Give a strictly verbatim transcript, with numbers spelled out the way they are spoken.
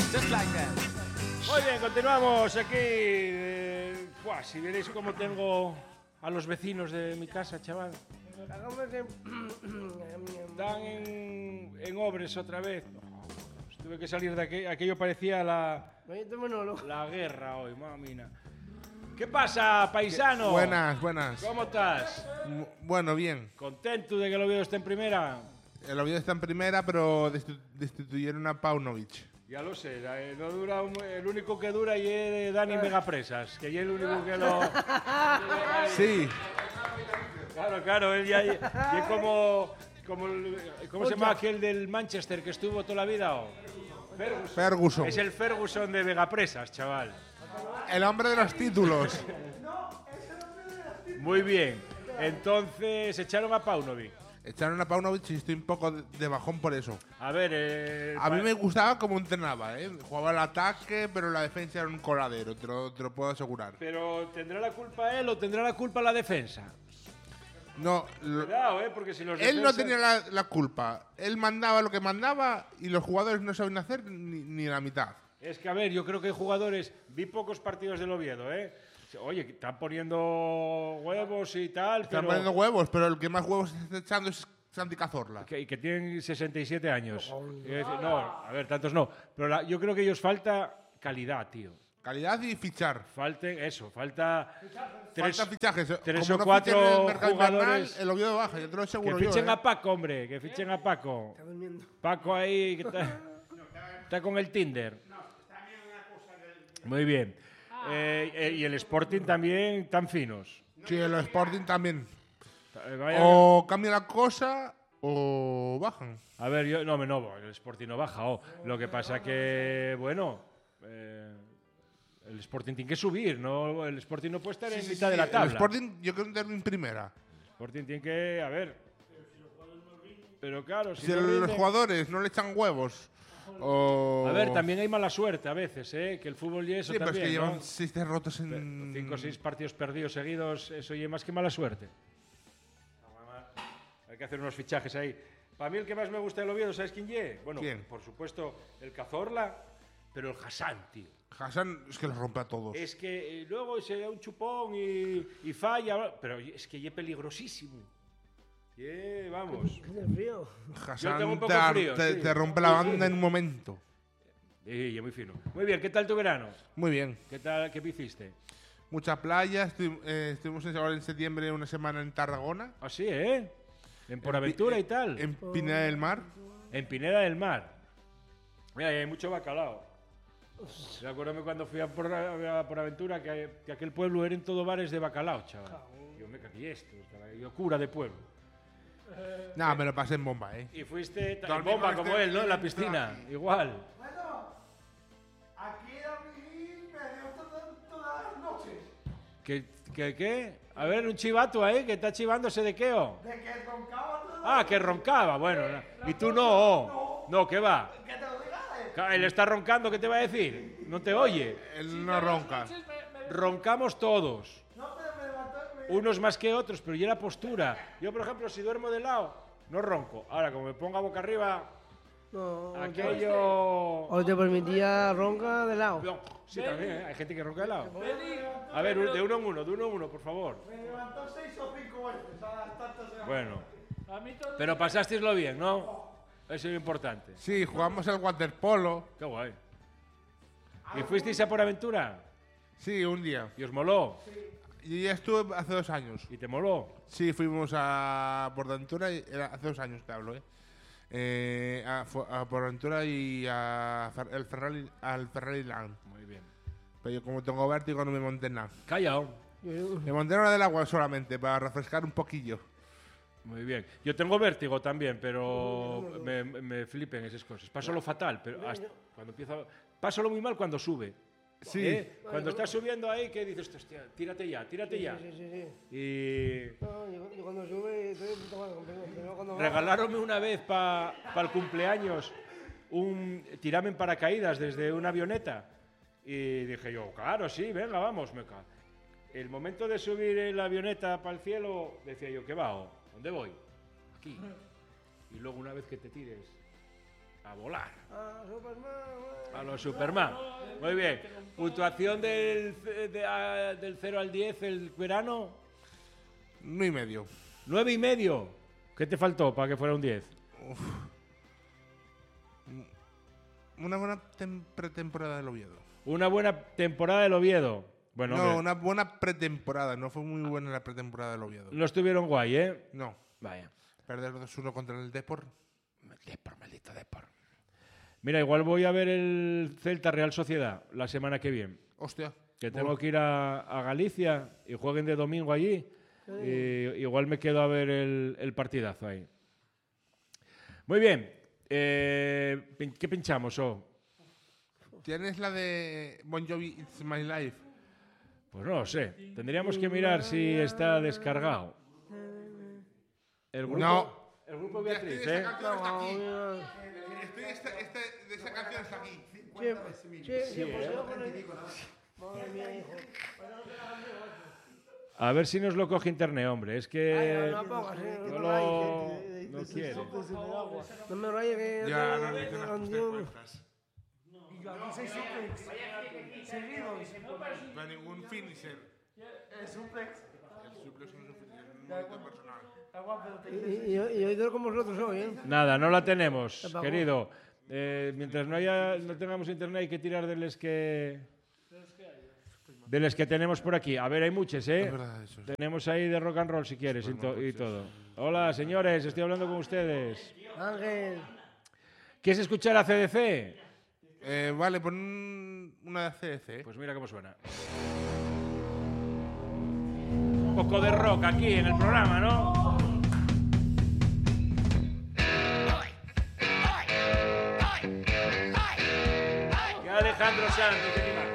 Just like that. Muy bien, continuamos aquí. Eh, buah, si veréis cómo tengo a los vecinos de mi casa, chaval. Están en, en obras otra vez. Pues tuve que salir de aquí. Aquello parecía la, la guerra hoy, mamina. ¿Qué pasa, paisano? Buenas, buenas. ¿Cómo estás? M- Bueno, bien. ¿Contento de que el Oviedo esté en primera? El Oviedo está en primera, pero destitu- destituyeron a Paunovic. Ya lo sé, eh, no dura un- el único que dura y es Dani Megapresas, que ya es el único que lo... Sí, Claro, claro, él ya, ya es como, como el- ¿cómo se llama aquel del Manchester que estuvo toda la vida? ¿O? Ferguson. Ferguson. Es el Ferguson de Vegapresas, chaval. El hombre de los títulos. Muy bien. Entonces echaron a Paunovic. Echaron a Paunovic y estoy un poco de de bajón por eso. A ver, eh, A mí me gustaba cómo entrenaba, ¿eh? Jugaba al ataque, pero la defensa era un coladero, te lo, te lo puedo asegurar. Pero ¿tendrá la culpa él o tendrá la culpa la defensa? No, lo- Cuidado, ¿eh? Porque si los él no defensas- tenía la, la culpa. Él mandaba lo que mandaba y los jugadores no saben hacer ni, ni la mitad. Es que, a ver, yo creo que hay jugadores... Vi pocos partidos del Oviedo, ¿eh? Oye, que están poniendo huevos y tal, Están pero... poniendo huevos, pero el que más huevos está echando es Santi Cazorla. Que, que tienen sesenta y siete años. Quiero decir, no, a ver, tantos no. Pero la- yo creo que ellos falta calidad, tío. Calidad y fichar. Falten eso, falta tres, Falta fichajes. tres Como o no cuatro fichen en el mercado jugadores invernal, el Oviedo baja, yo te lo que aseguro yo. fichen ¿eh? a Paco, hombre, que fichen a Paco. Paco ahí que está, está con el Tinder. Muy bien. Eh, eh, y el Sporting también tan finos. Sí, el Sporting también. Eh, vaya- O cambia la cosa o bajan. A ver, yo no me no, el Sporting no baja. Oh. Lo que pasa que, bueno, eh, el Sporting tiene que subir, ¿no? El Sporting no puede estar en Sí, mitad sí, de la el tabla. Sporting yo creo que en primera. El Sporting tiene que, a ver. Pero claro, si, Si no los rinde- jugadores no le echan huevos o... A ver, también hay mala suerte a veces, ¿eh? Que el fútbol y eso Sí, pero es también, que llevan ¿no? seis derrotas en... Cinco o seis partidos perdidos seguidos, eso y más que mala suerte. Hay que hacer unos fichajes ahí. Para mí el que más me gusta del Oviedo, ¿sabes quién ye? Bueno, ¿Quién? por supuesto el Cazorla, pero el Hassan, tío. Hassan es que los rompe a todos. Es que eh, luego se da un chupón y, y falla, pero es que ye peligrosísimo. Ye, vamos. Yo tengo Hassan un poco te, frío, te- sí. te rompe la banda en un momento. Y ye muy fino. Muy bien, ¿qué tal tu verano? Muy bien. ¿Qué tal, qué hiciste? Mucha playa. estu- eh, estuvimos en- ahora en septiembre una semana en Tarragona. Ah, sí, ¿eh? En Por Aventura y tal. En Pineda del Mar. En Pineda del Mar. Mira, hay mucho bacalao. Me acuerdo cuando fui a por, a por Aventura que, que aquel pueblo eran todo bares de bacalao, chaval. Yo me cagué esto, estaba yo cura de pueblo. Nada, me lo pasé en bomba, ¿eh? Y fuiste ta- en Dormimos bomba como este- él, ¿no? En la piscina, igual. Bueno, aquí a mí me dio todo- todas las noches. ¿Qué, qué, qué? A ver, un chivato ahí que está chivándose de qué, oh. De que roncaba todo. Ah, que roncaba, bueno. Y tú no, oh. No, ¿qué va? Que te lo diga él. Ca- Él está roncando, ¿qué te va a decir? No te oye. Él no ronca. Roncamos todos. No, pero me levantó y me... Unos más que otros, pero ya la postura. Yo, por ejemplo, si duermo de lado, no ronco. Ahora, como me ponga boca arriba, No, aquello... o te permitía ronca de lado. No, sí, también, ¿eh? Hay gente que ronca de lado. A ver, de uno en uno, de uno en uno, por favor. Me levantó seis o cinco veces a las tantas de la Bueno. Pero pasasteislo bien, ¿no? Eso es lo importante. Sí, jugamos al waterpolo. Qué guay. ¿Y fuisteis a por aventura? Sí, un día. ¿Y os moló? Yo ya estuve hace dos años. ¿Y te moló? Sí, fuimos a Portaventura, y- era hace dos años te hablo, ¿eh? Eh, a, fu- a Portaventura y a Fer- el Ferrari, al Ferrari Land. Muy bien. Pero yo como tengo vértigo no me monté en nada. Callao. Me monté en una del agua solamente, para refrescar un poquillo. Muy bien. Yo tengo vértigo también, pero me, me flipen esas cosas. Paso lo fatal, pero hasta cuando empiezo... Paso lo muy mal cuando sube. Sí. ¿Eh? Cuando estás subiendo ahí, que dices, hostia, tírate ya, tírate ya. Sí, sí, sí. Y No, yo, yo cuando sube estoy de puta madre, pero- pero cuando baja- regalaronme una vez para el cumpleaños un tirame en paracaídas desde una avioneta. Y dije yo, claro, sí, venga, vamos. Me ca- El momento de subir en la avioneta para el cielo, decía yo, ¿qué va? ¿Dónde voy? Aquí. Y luego una vez que te tires, A volar. Ah, Superman. A los Superman. Muy bien. Puntuación del, de, a, del cero al diez el verano. nueve y medio. nueve y medio. ¿Qué te faltó para que fuera un diez? Uf. Una buena tem- pretemporada del Oviedo. Una buena temporada del Oviedo. Bueno, no, hombre, una buena pretemporada. No fue muy buena la pretemporada del Oviedo. no estuvieron guay, ¿eh? No. Vaya. Perder dos uno contra el Depor. Depor, maldito Depor. Mira, igual voy a ver el Celta Real Sociedad la semana que viene. Hostia. Que tengo que ir a, a Galicia y jueguen de domingo allí. Y igual me quedo a ver el, el partidazo ahí. Muy bien. Eh, pin- ¿Qué pinchamos, oh? ¿Tienes la de Bon Jovi It's My Life? Pues no lo sé. Tendríamos que mirar si está descargado. El grupo, No. El grupo Ya estoy Beatriz, de ¿eh? esa canción hasta aquí. No, Estoy este- este- de esa canción hasta aquí. Che, che, Sí, pues ¿eh? yo con el- Madre mía, hijo. A ver si nos lo coge internet, hombre. Es que Ay, no, no pongas, eh, no no lo- rayes, que te- no te- te- quiere. te- te- te- te- agua. No me rayes que Ya, te- no te- le te- las canción. cuentas. Y yo aquí seis suplex. Seguidos. No hay ningún finisher. El suplex. El suplex no es un finisher, es un movimiento personal. Está guapo, pero te Y, y, y hoy quiero como vosotros hoy, ¿eh? Nada, no la tenemos, apagó. querido. Eh, mientras no haya, no tengamos internet hay que tirar de los que de los que tenemos por aquí. A ver, hay muchos, ¿eh? Es verdad, eso. Tenemos ahí de rock and roll si quieres y, to- y todo. Hola, señores, estoy hablando con ustedes. Ángel. ¿Quieres escuchar a C D C? Eh, vale, pon un- una de C D C. Pues mira cómo suena. Un poco de rock aquí en el programa, ¿no? Que Alejandro Sanz, que te diga.